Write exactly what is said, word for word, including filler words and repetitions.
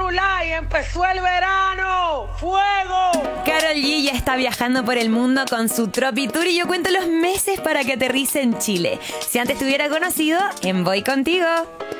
Lula y empezó el verano. ¡Fuego! Karol G ya está viajando por el mundo con su Tropi Tour y yo cuento los meses para que aterrice en Chile. Si antes te hubiera conocido, en Voy Contigo.